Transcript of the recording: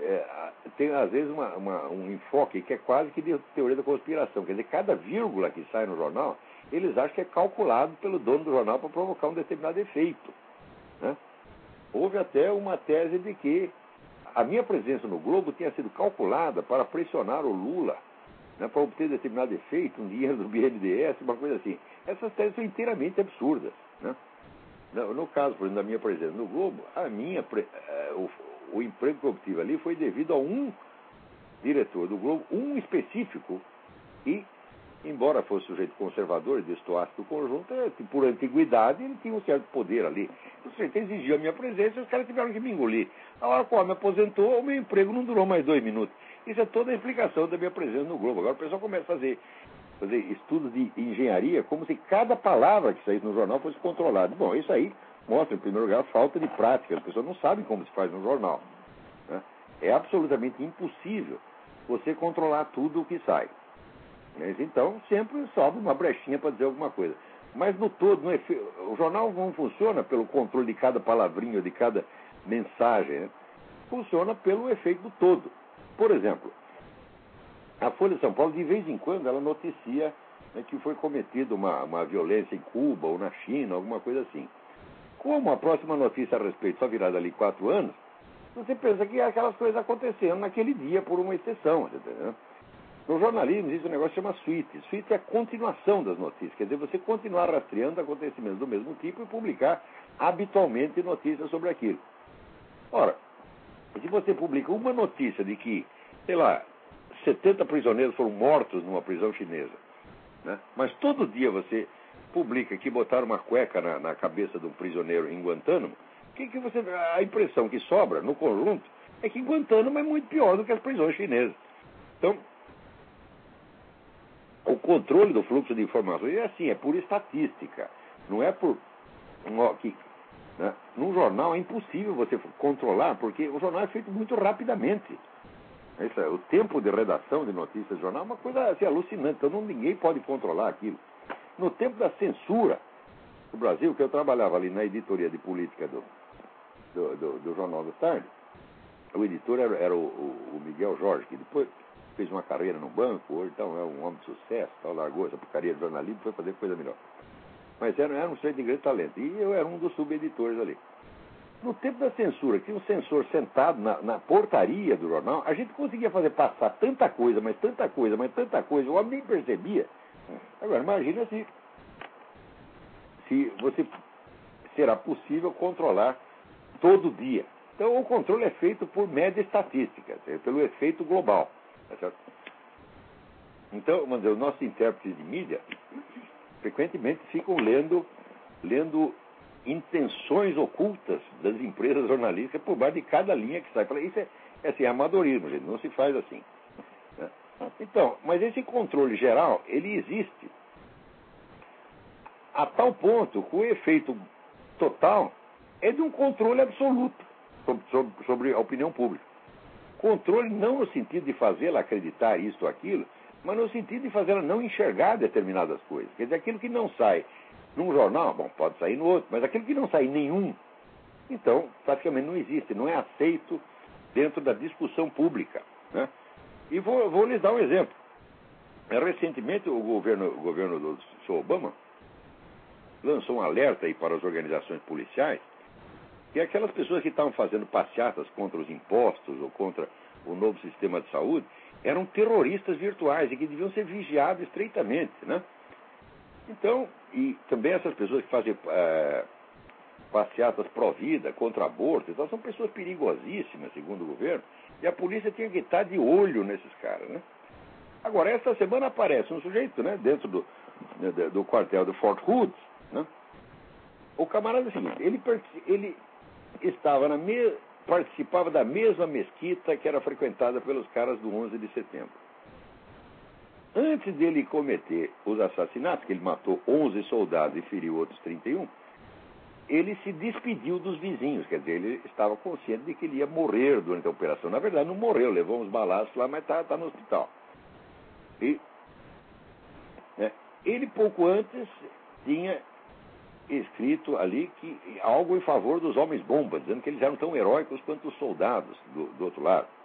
tem, às vezes, um enfoque que é quase que de teoria da conspiração. Quer dizer, cada vírgula que sai no jornal, eles acham que é calculado pelo dono do jornal para provocar um determinado efeito, né? Houve até uma tese de que a minha presença no Globo tinha sido calculada para pressionar o Lula, né, para obter determinado efeito, um dinheiro do BNDES, uma coisa assim. Essas teses são inteiramente absurdas, né? No caso, por exemplo, da minha presença no Globo, o emprego que eu obtive ali foi devido a um diretor do Globo, um específico, e, embora fosse sujeito conservador e destoasse do conjunto, por antiguidade, ele tinha um certo poder ali. O sujeito exigiu a minha presença e os caras tiveram que me engolir. A hora que o homem aposentou, o meu emprego não durou mais 2 minutos. Isso é toda a explicação da minha presença no Globo. Agora o pessoal começa a fazer estudos de engenharia como se cada palavra que saísse no jornal fosse controlada. Bom, isso aí mostra, em primeiro lugar, a falta de prática. As pessoas não sabem como se faz no jornal, né? É absolutamente impossível você controlar tudo o que sai. Mas, então, sempre sobra uma brechinha para dizer alguma coisa. Mas, no todo, o jornal não funciona pelo controle de cada palavrinha, de cada mensagem, né? Funciona pelo efeito do todo. Por exemplo, a Folha de São Paulo, de vez em quando, ela noticia, né, que foi cometida uma violência em Cuba ou na China, alguma coisa assim. Como a próxima notícia a respeito só virá dali 4 anos, você pensa que aquelas coisas acontecendo naquele dia por uma exceção, entendeu? No jornalismo existe um negócio que chama suíte. Suíte é a continuação das notícias. Quer dizer, você continuar rastreando acontecimentos do mesmo tipo e publicar habitualmente notícias sobre aquilo. Ora, se você publica uma notícia de que, sei lá, 70 prisioneiros foram mortos numa prisão chinesa, né? Mas todo dia você publica que botaram uma cueca na cabeça de um prisioneiro em Guantánamo, a impressão que sobra no conjunto é que Guantánamo é muito pior do que as prisões chinesas. Então, o controle do fluxo de informações é assim, é por estatística, não é por... né? Num jornal é impossível você controlar, porque o jornal é feito muito rapidamente. O tempo de redação de notícias do jornal é uma coisa assim, alucinante, então ninguém pode controlar aquilo. No tempo da censura do Brasil, que eu trabalhava ali na editoria de política do Jornal da Tarde, o editor era o Miguel Jorge, que depois fez uma carreira no banco, hoje então é um homem de sucesso, tal, largou essa porcaria de jornalismo e foi fazer coisa melhor. Mas era um sujeito de grande talento, e eu era um dos subeditores ali. No tempo da censura, tinha um censor sentado na portaria do jornal, a gente conseguia fazer passar tanta coisa, mas tanta coisa, mas tanta coisa, o homem nem percebia. Agora, imagina se será possível controlar todo dia. Então, o controle é feito por média estatística, pelo efeito global. Tá certo? Então, vamos dizer, os nossos intérpretes de mídia frequentemente ficam lendo intenções ocultas das empresas jornalísticas por baixo de cada linha que sai. Isso é assim, amadorismo, gente, não se faz assim, né? Então, mas esse controle geral, ele existe a tal ponto que o efeito total é de um controle absoluto sobre a opinião pública. Controle não no sentido de fazê-la acreditar isto ou aquilo, mas no sentido de fazê-la não enxergar determinadas coisas. Quer dizer, aquilo que não sai num jornal, bom, pode sair no outro, mas aquilo que não sai em nenhum, então, praticamente não existe, não é aceito dentro da discussão pública, né? E vou lhes dar um exemplo. Recentemente, o governo do Sr. Obama lançou um alerta aí para as organizações policiais que aquelas pessoas que estavam fazendo passeatas contra os impostos ou contra o novo sistema de saúde eram terroristas virtuais e que deviam ser vigiados estreitamente, né? Então, e também essas pessoas que fazem passeatas pró-vida, contra aborto, então são pessoas perigosíssimas, segundo o governo, e a polícia tinha que estar de olho nesses caras, né? Agora, essa semana aparece um sujeito, né, dentro do quartel do Fort Hood, né? O camarada é o seguinte, ele estava participava da mesma mesquita que era frequentada pelos caras do 11 de setembro. Antes dele cometer os assassinatos, que ele matou 11 soldados e feriu outros 31, ele se despediu dos vizinhos, quer dizer, ele estava consciente de que ele ia morrer durante a operação. Na verdade, não morreu, levou uns balaços lá, mas está no hospital. E ele, pouco antes, tinha escrito ali que algo em favor dos homens-bomba, dizendo que eles eram tão heróicos quanto os soldados do outro lado.